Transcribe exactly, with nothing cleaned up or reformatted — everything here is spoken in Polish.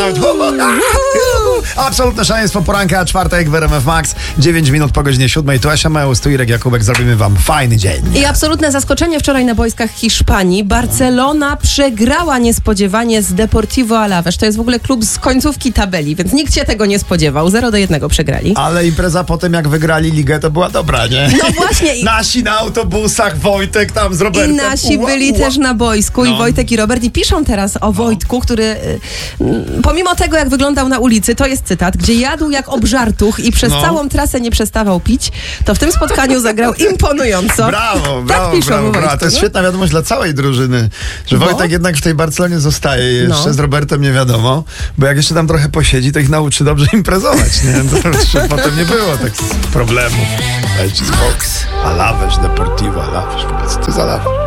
Absolutne szaleństwo poranka, czwartek w R M F Max, dziewięć minut po godzinie siódmej. Tu Asia Meus, tu Irek Jakubek, zrobimy wam fajny dzień. I absolutne zaskoczenie wczoraj na boiskach Hiszpanii. Barcelona przegrała niespodziewanie z Deportivo Alavés. To jest w ogóle klub z końcówki tabeli, więc nikt się tego nie spodziewał. zero do jednego przegrali. Ale impreza potem, jak wygrali ligę, to była dobra, nie? No właśnie. I... Nasi na autobusach, Wojtek tam z Robertem. I nasi ua, byli ua. też na boisku, no. I Wojtek i Robert. I piszą teraz o Wojtku, który y, y, pomimo tego, jak wyglądał na ulicy, to jest cytat, gdzie jadł jak obżartuch i przez no. całą trasę nie przestawał pić, to w tym spotkaniu zagrał imponująco. Brawo, tak brawo, piszą brawo, Wojtku, brawo. To jest no? świetna wiadomość dla całej drużyny, że Bo? Wojtek jednak w tej Barcelonie zostaje jeszcze, No. z Robertem nie wiadomo, bo jak jeszcze tam trochę posiedzi, to ich nauczy dobrze imprezować, nie? To, żeby potem nie było takich problemów. Dajcie spokój. Alavés, Deportivo Alavés, co to jest Alavés?